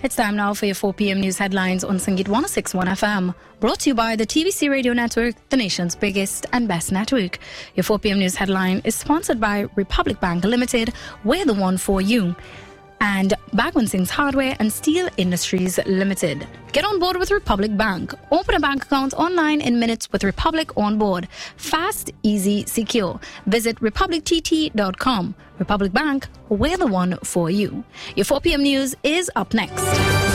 It's time now for your 4 p.m. news headlines on Sangeet 106.1 FM. Brought to you by the TVC Radio Network, the nation's biggest and best network. Your 4 p.m. news headline is sponsored by Republic Bank Limited. We're the one for you. And Bhagwan Singh's Hardware and Steel Industries Limited. Get on board with Republic Bank. Open a bank account online in minutes with Republic on board. Fast, easy, secure. Visit republictt.com. Republic Bank, we're the one for you. Your 4 p.m. news is up next.